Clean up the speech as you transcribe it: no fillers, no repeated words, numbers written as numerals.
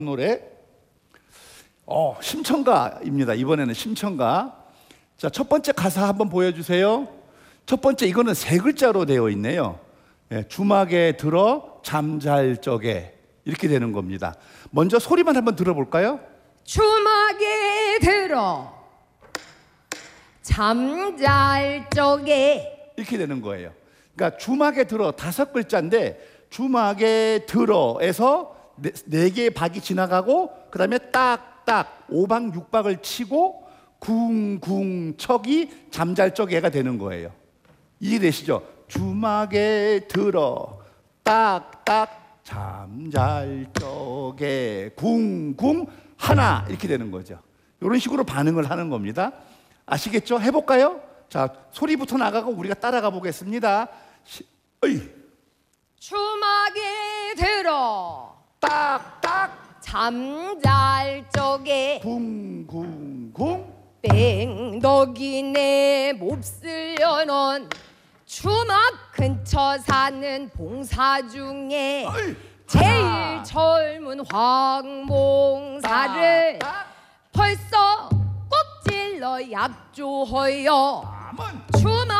노래 심청가입니다. 이번에는 심청가. 자, 첫 번째 가사 한번 보여주세요. 첫 번째 이거는 세 글자로 되어 있네요. 주막에 들어 잠잘 적에 이렇게 되는 겁니다. 먼저 소리만 한번 들어볼까요? 주막에 들어 잠잘 적에 이렇게 되는 거예요. 그러니까 주막에 들어 다섯 글자인데 주막에 들어에서 네 개의 박이 지나가고 그 다음에 딱딱 5박 6박을 치고 쿵쿵 척이 잠잘 적에가 되는 거예요. 이해되시죠? 주막에 들어 딱딱 잠잘 적에 쿵쿵 하나 이렇게 되는 거죠. 이런 식으로 반응을 하는 겁니다. 아시겠죠? 해볼까요? 자, 소리부터 나가고 우리가 따라가 보겠습니다. 주막에 들어 딱딱 잠잘 적에 쿵쿵쿵 뺑덕이네 몹쓸 년원 주막 근처 사는 봉사 중에 제일 젊은 황몽사를 벌써 꼭 찔러 약조허여 주막